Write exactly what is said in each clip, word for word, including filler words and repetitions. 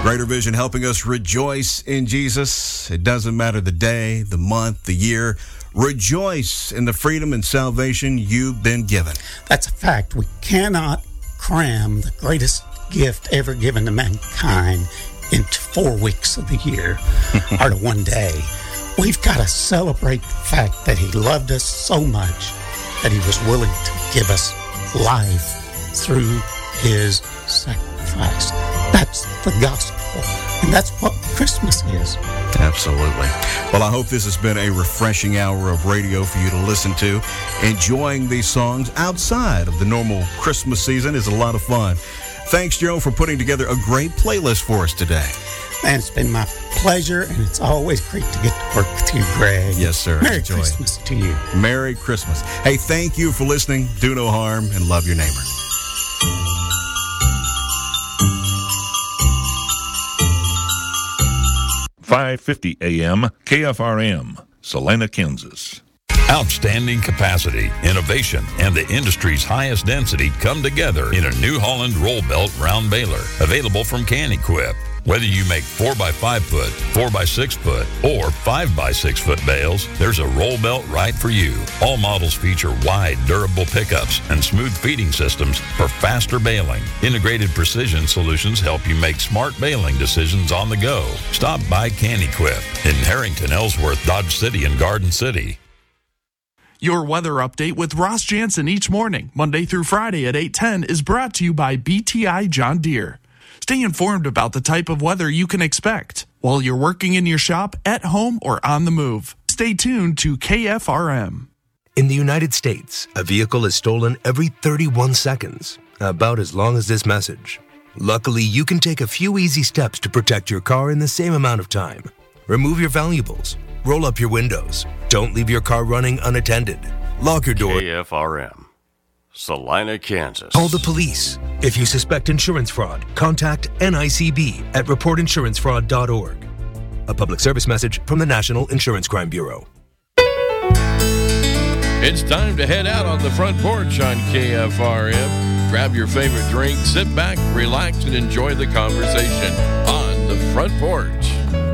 Greater Vision helping us rejoice in Jesus. It doesn't matter the day, the month, the year. Rejoice in the freedom and salvation you've been given. That's a fact. We cannot cram the greatest gift ever given to mankind into four weeks of the year or to one day. We've got to celebrate the fact that he loved us so much that he was willing to give us life through his sacrifice. That's the gospel, and that's what Christmas is. Absolutely. Well, I hope this has been a refreshing hour of radio for you to listen to. Enjoying these songs outside of the normal Christmas season is a lot of fun. Thanks, Joe, for putting together a great playlist for us today. Man, it's been my pleasure, and it's always great to get to work with you, Greg. Yes, sir. Merry Enjoy. Christmas to you. Merry Christmas. Hey, thank you for listening. Do no harm and love your neighbor. five fifty A M K F R M, Salina, Kansas. Outstanding capacity, innovation, and the industry's highest density come together in a New Holland roll belt round baler, available from Can-Equip. Whether you make four by five foot, four by six foot, or five by six foot bales, there's a roll belt right for you. All models feature wide, durable pickups and smooth feeding systems for faster baling. Integrated precision solutions help you make smart baling decisions on the go. Stop by Can-Equip in Harrington, Ellsworth, Dodge City, and Garden City. Your weather update with Ross Jansen each morning, Monday through Friday at eight ten, is brought to you by B T I John Deere. Stay informed about the type of weather you can expect while you're working in your shop, at home, or on the move. Stay tuned to K F R M. In the United States, a vehicle is stolen every thirty-one seconds, about as long as this message. Luckily, you can take a few easy steps to protect your car in the same amount of time. Remove your valuables. Roll up your windows. Don't leave your car running unattended. Lock your door. K F R M, Salina, Kansas. Call the police. If you suspect insurance fraud, contact N I C B at report insurance fraud dot org. A public service message from the National Insurance Crime Bureau. It's time to head out on the front porch on K F R M. Grab your favorite drink, sit back, relax, and enjoy the conversation on the front porch.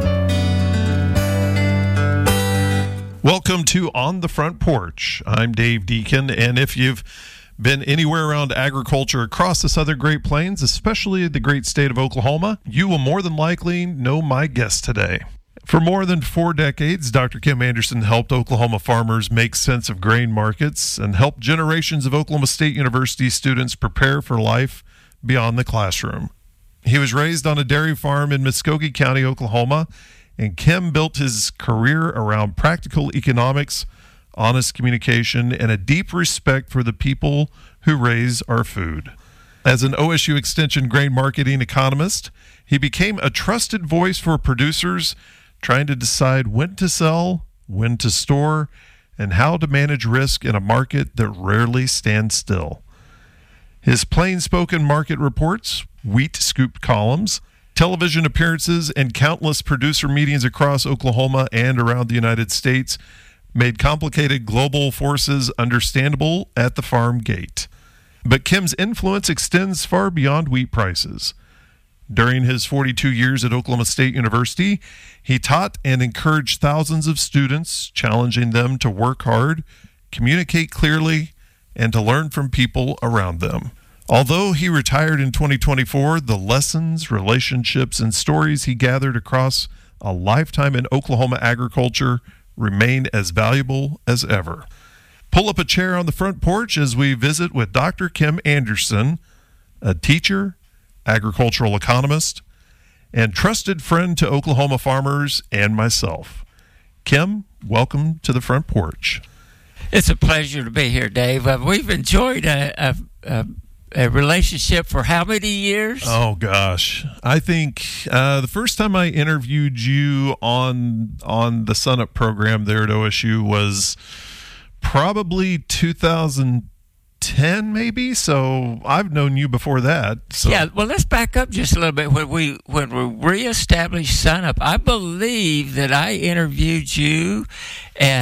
Welcome to On the Front Porch. I'm Dave Deacon, and if you've been anywhere around agriculture across the Southern Great Plains, especially the great state of Oklahoma, you will more than likely know my guest today. For more than four decades, Doctor Kim Anderson helped Oklahoma farmers make sense of grain markets and helped generations of Oklahoma State University students prepare for life beyond the classroom. He was raised on a dairy farm in Muskogee County, Oklahoma, and Kim built his career around practical economics, honest communication, and a deep respect for the people who raise our food. As an O S U Extension grain marketing economist, he became a trusted voice for producers trying to decide when to sell, when to store, and how to manage risk in a market that rarely stands still. His plain-spoken market reports, wheat scoop columns, television appearances, and countless producer meetings across Oklahoma and around the United States made complicated global forces understandable at the farm gate. But Kim's influence extends far beyond wheat prices. During his forty-two years at Oklahoma State University, he taught and encouraged thousands of students, challenging them to work hard, communicate clearly, and to learn from people around them. Although he retired in twenty twenty-four, the lessons, relationships, and stories he gathered across a lifetime in Oklahoma agriculture remain as valuable as ever. Pull up a chair on the front porch as we visit with Doctor Kim Anderson, a teacher, agricultural economist, and trusted friend to Oklahoma farmers and myself. Kim, welcome to the front porch. It's a pleasure to be here, Dave. Uh, we've enjoyed a, a, a A relationship for how many years? Oh, gosh. I think uh, the first time I interviewed you on on the Sunup program there at O S U was probably two thousand ten, maybe. So I've known you before that. So. Yeah, well, let's back up just a little bit. When we when we reestablished Sunup, I believe that I interviewed you and